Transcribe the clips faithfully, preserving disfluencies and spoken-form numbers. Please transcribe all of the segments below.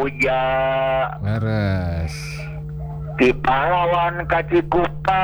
Uja Leres. Di pahlawan Kacikupa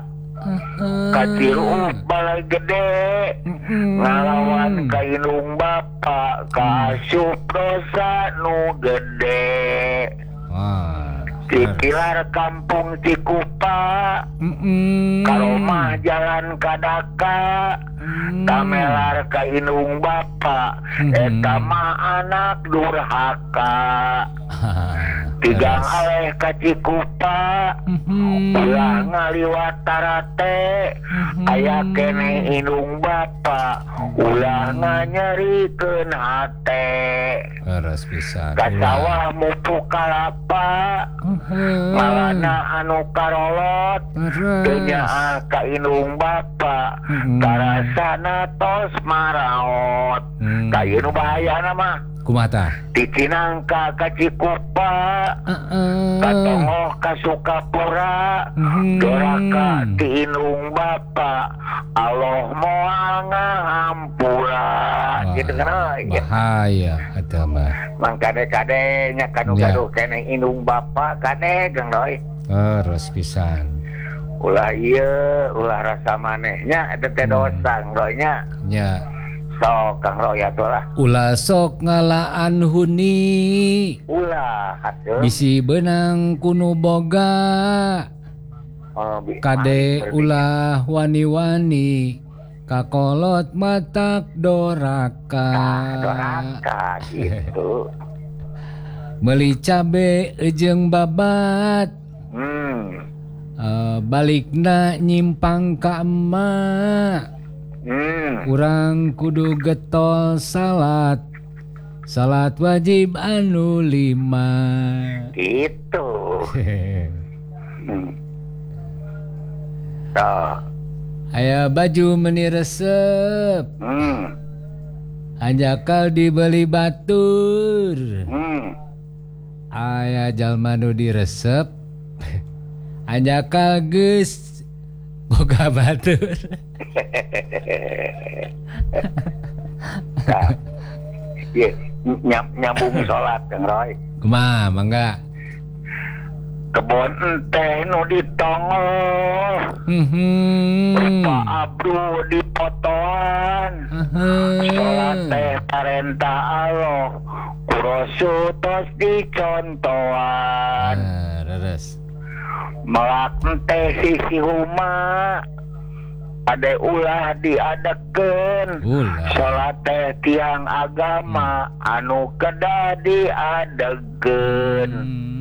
Kacirup balai gede ngalawan ka indung bapa ka asup dosa nu gede. Wah. Di pilar kampung Cikupa karomah jalan kadaka kamelar ka indung bapa eta mah anak durhaka. Tigang aleh ka Cikupa ulah ngaliwat tarate aya kene indung bapa ulah nganyerikeun hate. Leres pisan. Ka sawah mupu kalapa malana anu karolot teu nyaah ka indung bapa tarasana tos maraot. Ka ieu nu bahayana mah Kumata. di Cinangka ka Cikupa katongoh ka Sukapura doraka ti indung bapa Allah moal ngahampura gitu kan. Bahaya eta mah. Mang kade-kade nya kanu gaduh keneh indung bapa kade geung loy. Leres pisan. Ulah ieu ulah rasa manehnya eta teh dosa loy nya. Nya. Sok Kang Roy atuh lah. Ulah sok ngalaan huni. Ulah atuh. Bisi beunang kuno boga. Oh, bi- Kade ah, ulah wani-wani kakolot matak doraka. ah, doraka gitu. Meuli cabe jeung babat. Hmm. Uh, balikna nyimpang ka emak. Hmm. Urang kudu getol salat. Salat wajib anu lima. Gitu. Hmm. Toh. Aya baju meuni resep. Hmm. Anjakal dibeli batur. Hmm. Aya jalma nu diresep. Anjakal geus boga batur. Nah, yeah, nyam, nyambung sholat Kang Roy. Kumaha mangga? Kebon teh nu ditongol Hmm. Pak Abdu dipotoan sholat teh parentah Allah Rasul tos dicontohan. Ah, reres. Melak teh sisi huma ade ulah diadekeun sholat teh tiang agama anu kedah diadegeun.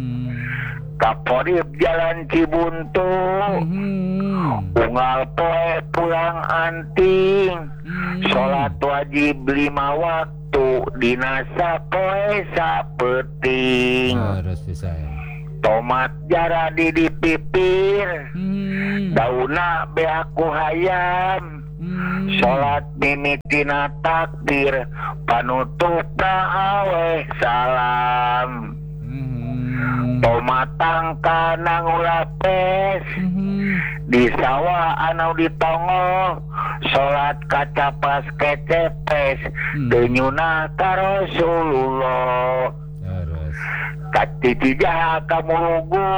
Kaporip jalan Cibuntu unggal poe pulang anting sholat wajib lima waktu dina sapoe sapeting. Terus bisa ya. Tomat jara di dipipir dauna beaku hayam sholat mimitina takbir panutupna aweh salam. Tomat tangka nangulapes di sawah anu ditongol sholat kaca pas kecepes denyuna ka Rasulullah. Kacicijah kamu lugu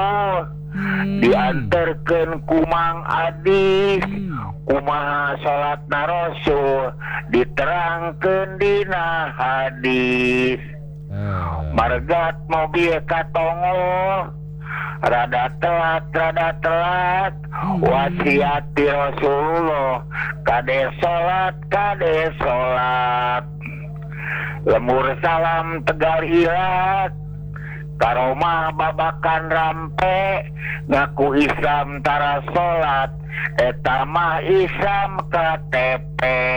diantarkeun kumang adis kumaha sholatna Rasul diterangkeun dina hadis. Margat mobil katongol rada telat rada telat wasiati Rasulullah kade sholat kade sholat lemur salam tegal ilat karomah babakan rampe ngaku Islam tara sholat eta mah Islam K T P.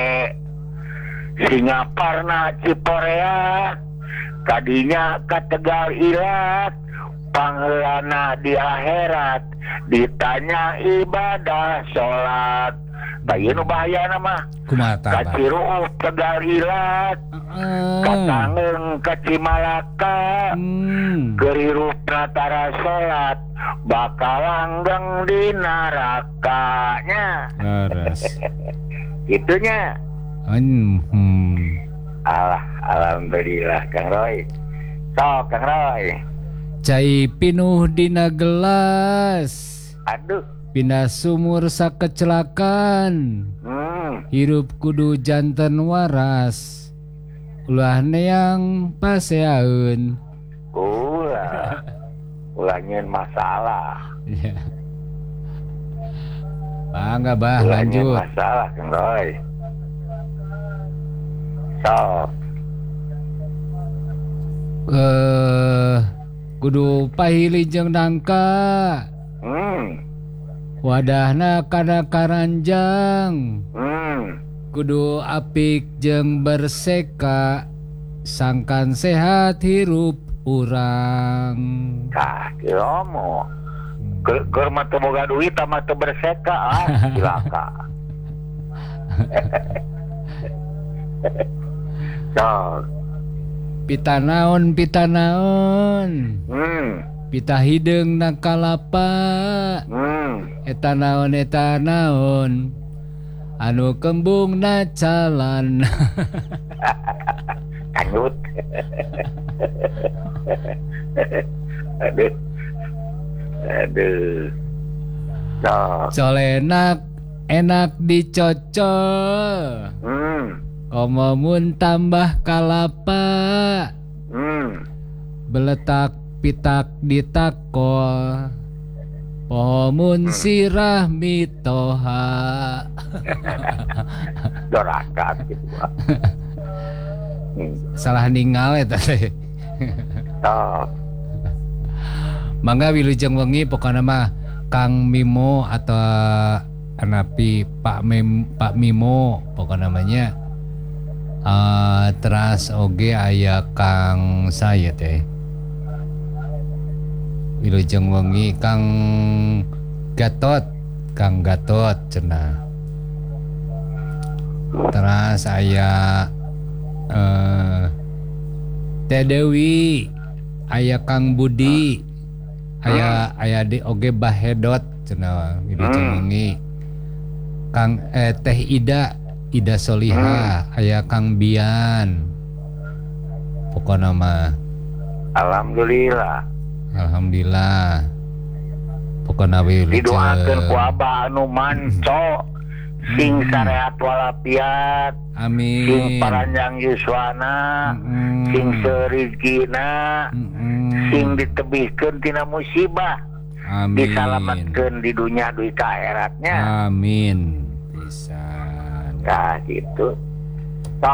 Singaparna Ciporea kadinya ka Tegal Ilat pangheulana di akhirat ditanya ibadah sholat. Bayi nu bahayana mah kumaha tah ka Cirup Tegal Ilat ka Tangeung ka Cimalaka gerirup natara sholat bakal langgeng di nerakanya. Laras. Itunya. Hmm. Alah, alhamdulillah Kang Roy. Sok Kang Roy. Cai pinuh dina gelas, Aduh. pindah sumur sakecelakan. Hmm. Hirup kudu janten waras, ulah neang paseaeun. Ulah. Ulah nyeun masalah. Ya. Bangga bah, Ulah nyeun lanjut. masalah Kang Roy. Sok. Eh, kudu pahili jeung nangka. Hmm. Wadahna kana karanjang. Hmm. Kudu apik jeung berseka, sangkan sehat hirup urang. Tah, kiromo. Keur mah teu boga duit mah teu berseka ah, cilaka. Sok. Pita naon, pita naon. Hmm. Pita hideung na kalapa. Hmm. Eta naon, eta naon. Anu kembung na calan. Kanut. Aduh. Aduh. Sok. Colenak enak dicocol. Hmm. Komomun tambah kalapa. Hmm. Beletak pitak ditakol. Pomun sirah mitoha. Dorakat gitu. Hmm. Salah ningal eta teh. Sok. Mangga wilujeng wengi pokona mah Kang Mimo atau anapi Pak Mem Pak Mimo pokona namanya. Uh, teras oge aya Kang saya teh. Wilujeng wengi Kang Gatot, Kang Gatot cenah. Teras aya uh, Teh Dewi, aya Kang Budi, aya aya di oge Bahedot cenah wilujeng wengi. Kang eh, Teh Ida Ida Soliha, hmm. aya Kang Bian. Pokona mah alhamdulillah. Alhamdulillah. Pokona wilujeng Didoakeun ku Abah anu manco, sing sarehat walafiat, amin. sing paranjang yuswana, Mm-mm. sing serizkina, Mm-mm. sing ditebihkeun tina musibah, Amin. disalamatkeun di dunia duit akhiratnya. Amin. Bisa. Nah gitu.